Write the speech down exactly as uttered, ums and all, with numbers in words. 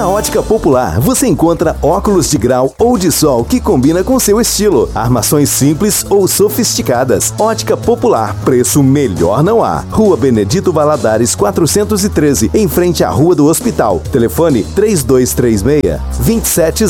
Na Ótica Popular, você encontra óculos de grau ou de sol que combina com seu estilo. Armações simples ou sofisticadas. Ótica Popular, preço melhor não há. Rua Benedito Valadares quatrocentos e treze, em frente à Rua do Hospital. Telefone três dois três seis, dois sete